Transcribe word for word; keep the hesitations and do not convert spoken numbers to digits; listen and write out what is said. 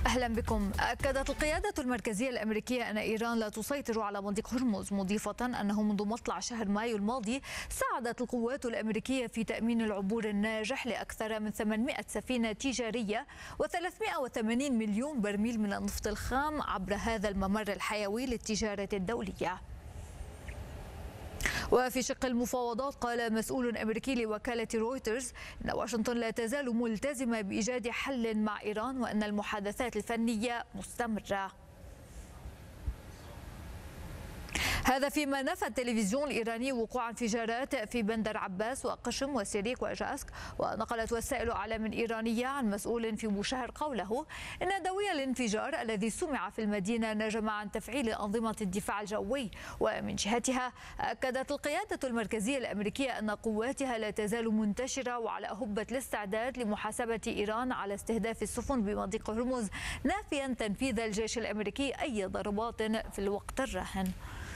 أهلا بكم. أكدت القيادة المركزية الأمريكية أن إيران لا تسيطر على مضيق هرمز، مضيفة أنه منذ مطلع شهر مايو الماضي ساعدت القوات الأمريكية في تأمين العبور الناجح لأكثر من ثمانمائة سفينة تجارية وثلاثمائة وثمانين مليون برميل من النفط الخام عبر هذا الممر الحيوي للتجارة الدولية. وفي شق المفاوضات قال مسؤول أمريكي لوكالة رويترز أن واشنطن لا تزال ملتزمة بإيجاد حل مع إيران وأن المحادثات الفنية مستمرة. هذا فيما نفى التلفزيون الإيراني وقوع انفجارات في بندر عباس وقشم وسيريك وجاسك. ونقلت وسائل إعلام إيرانية عن مسؤول في بوشهر قوله إن دوي الانفجار الذي سمع في المدينة نجم عن تفعيل أنظمة الدفاع الجوي. ومن جهتها أكدت القيادة المركزية الأمريكية أن قواتها لا تزال منتشرة وعلى أهبة الاستعداد لمحاسبة إيران على استهداف السفن بمضيق هرمز، نافيا تنفيذ الجيش الأمريكي أي ضربات في الوقت الراهن.